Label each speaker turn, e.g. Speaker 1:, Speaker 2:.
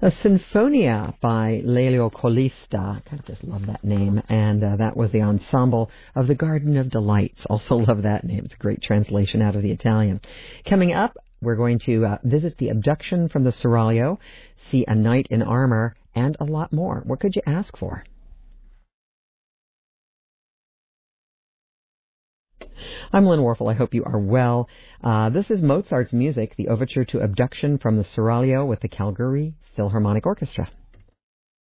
Speaker 1: A Sinfonia by Lelio Colista. I kind of just love that name. And that was the ensemble of the Garden of Delights. Also love that name. It's a great translation out of the Italian. Coming up, we're going to visit the abduction from the Seraglio, see a knight in armor, and a lot more. What could you ask for? I'm Lynn Warfel. I hope you are well. This is Mozart's music, the overture to Abduction from the Seraglio with the Calgary Philharmonic Orchestra.